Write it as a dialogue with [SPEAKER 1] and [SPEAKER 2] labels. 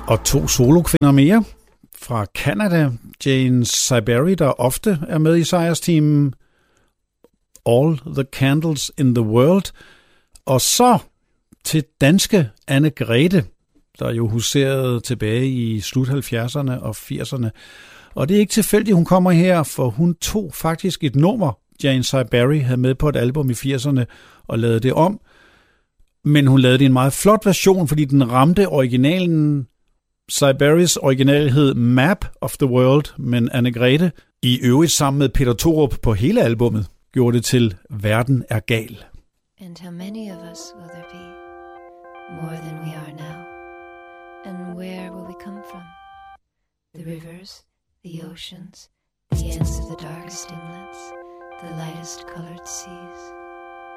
[SPEAKER 1] Og 2 solokvinder mere fra Canada. Jane Siberry, der ofte er med i sejrsteamen. All the Candles in the World. Og så til danske Anne-Grethe, der jo huserede tilbage i slut 70'erne og 80'erne. Og det er ikke tilfældigt, hun kommer her, for hun tog faktisk et nummer, Jane Siberry havde med på et album i 80'erne, og lavede det om. Men hun lavede det i en meget flot version, fordi den ramte originalen. Siberrys original hed Map of the World, men Anne-Grethe, i øvrigt sammen med Peter Thorup på hele albummet, gjorde det til Verden er gal.
[SPEAKER 2] And how many of us will there be? More than we are now. And where will we come from? The rivers, the oceans, the ends of the darkest inlets, the lightest colored seas.